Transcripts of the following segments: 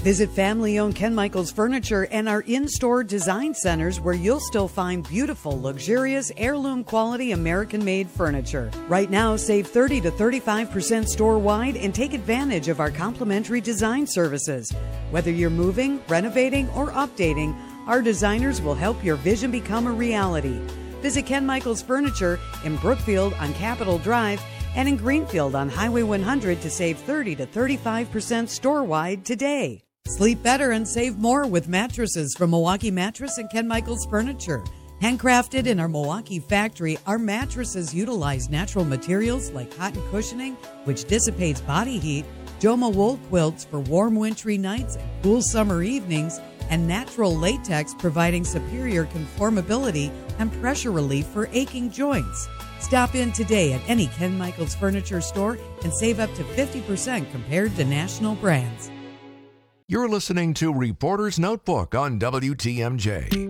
Visit family-owned Ken Michaels Furniture and our in-store design centers where you'll still find beautiful, luxurious, heirloom-quality American-made furniture. Right now, save 30 to 35% store-wide and take advantage of our complimentary design services. Whether you're moving, renovating, or updating, our designers will help your vision become a reality. Visit Ken Michaels Furniture in Brookfield on Capitol Drive and in Greenfield on Highway 100 to save 30 to 35% store-wide today. Sleep better and save more with mattresses from Milwaukee Mattress and Ken Michaels Furniture. Handcrafted in our Milwaukee factory, our mattresses utilize natural materials like cotton cushioning, which dissipates body heat, Joma wool quilts for warm wintry nights and cool summer evenings, and natural latex providing superior conformability and pressure relief for aching joints. Stop in today at any Ken Michaels Furniture store and save up to 50% compared to national brands. You're listening to Reporter's Notebook on WTMJ.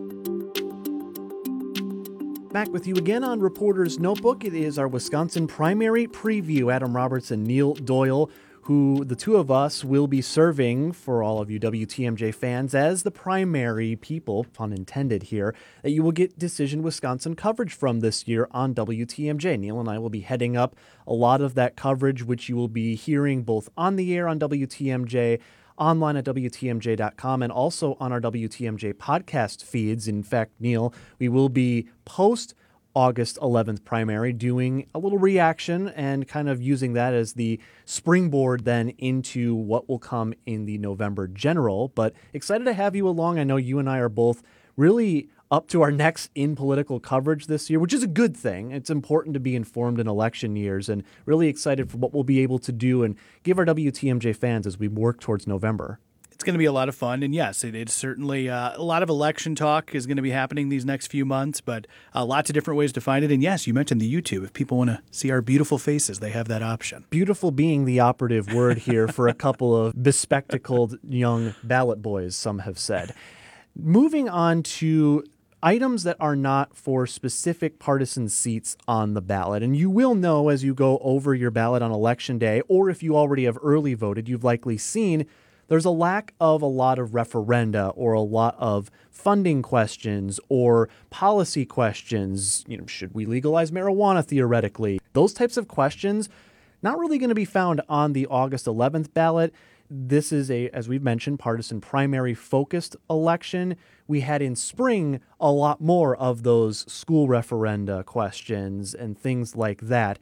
Back with you again on Reporter's Notebook. It is our Wisconsin primary preview. Adam Roberts and Neil Doyle, who the two of us will be serving for all of you WTMJ fans as the primary people, pun intended here, that you will get Decision Wisconsin coverage from this year on WTMJ. Neil and I will be heading up a lot of that coverage, which you will be hearing both on the air on WTMJ, online at WTMJ.com, and also on our WTMJ podcast feeds. In fact, Neil, we will be post August 11th primary doing a little reaction and kind of using that as the springboard then into what will come in the November general. But excited to have you along. I know you and I are both really up to our necks in political coverage this year, which is a good thing. It's important to be informed in election years, and really excited for what we'll be able to do and give our WTMJ fans as we work towards November. It's going to be a lot of fun, and yes, it's certainly a lot of election talk is going to be happening these next few months, but lots of different ways to find it. And yes, you mentioned the YouTube. If people want to see our beautiful faces, they have that option. Beautiful being the operative word here for a couple of bespectacled young ballot boys, some have said. Moving on to items that are not for specific partisan seats on the ballot. And you will know as you go over your ballot on Election Day, or if you already have early voted, you've likely seen there's a lack of a lot of referenda or a lot of funding questions or policy questions. You know, should we legalize marijuana theoretically? Those types of questions not really going to be found on the August 11th ballot. This is as we've mentioned, partisan primary focused election. We had in spring a lot more of those school referenda questions and things like that.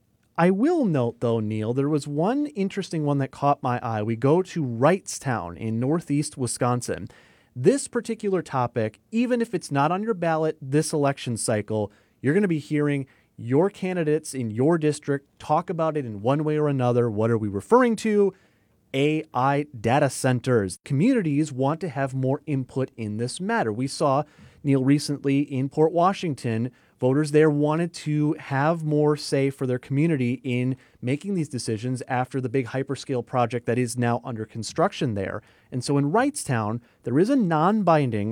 I will note, though, Neil, there was one interesting one that caught my eye. We go to Wrightstown in northeast Wisconsin. This particular topic, even if it's not on your ballot this election cycle, you're going to be hearing your candidates in your district talk about it in one way or another. What are we referring to? AI data centers. Communities want to have more input in this matter. We saw, Neil, recently in Port Washington, voters there wanted to have more say for their community in making these decisions after the big hyperscale project that is now under construction there. And so in Wrightstown, there is a non-binding,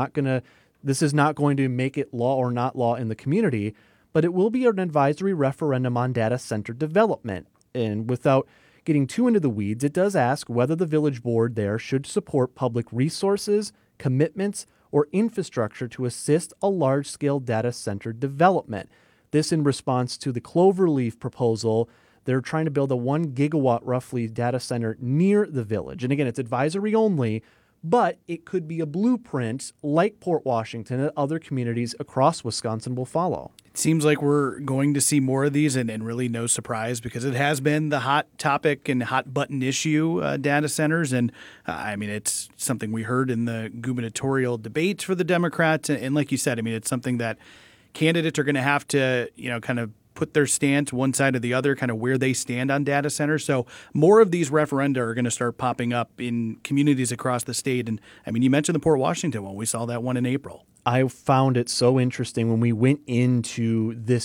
this is not going to make it law or not law in the community, but it will be an advisory referendum on data center development. And without getting too into the weeds, it does ask whether the village board there should support public resources, commitments, or infrastructure to assist a large-scale data center development. This in response to the Cloverleaf proposal. They're trying to build a 1 gigawatt roughly data center near the village. And again, it's advisory only, but it could be a blueprint like Port Washington that other communities across Wisconsin will follow. It seems like we're going to see more of these, and really no surprise because it has been the hot topic and hot button issue, data centers. And it's something we heard in the gubernatorial debates for the Democrats. And like you said, it's something that candidates are going to have to, kind of put their stance one side or the other, kind of where they stand on data centers. So more of these referenda are going to start popping up in communities across the state. And you mentioned the Port Washington one. We saw that one in April. I found it so interesting when we went into this